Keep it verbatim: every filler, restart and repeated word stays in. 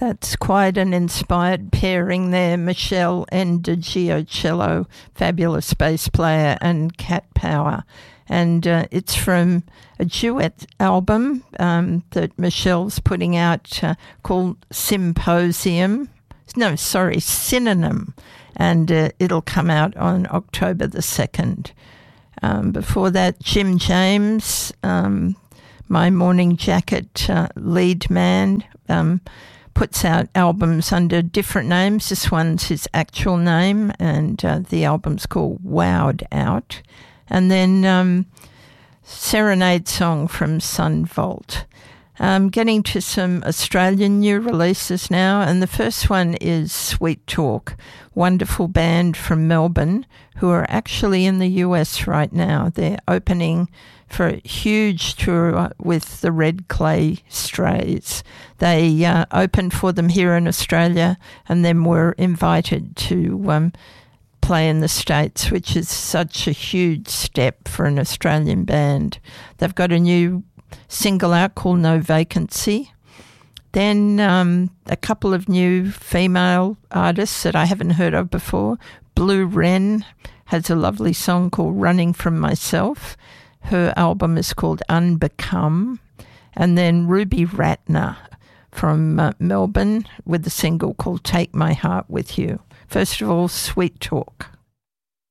That's quite an inspired pairing there. Michelle Endoggio-Cello, fabulous bass player, and Cat Power. And uh, it's from a duet album um, that Michelle's putting out uh, called Symposium. No, sorry, Synonym. And uh, it'll come out on October the second. Um, before that, Jim James, um, My Morning Jacket uh, lead man, um, puts out albums under different names. This one's his actual name, and uh, the album's called Wowed Out. And then um, Serenade Song from Sun Volt. Um, getting to some Australian new releases now, and the first one is Sweet Talk, wonderful band from Melbourne who are actually in the U S right now. They're opening for a huge tour with the Red Clay Strays. They uh, opened for them here in Australia and then were invited to um, play in the States, which is such a huge step for an Australian band. They've got a new single out called No Vacancy. Then um, a couple of new female artists that I haven't heard of before. Blue Wren has a lovely song called Running From Myself. Her album is called Unbecome. And then Ruby Ratner from uh, Melbourne with a single called Take My Heart With You. First of all, Sweet Talk.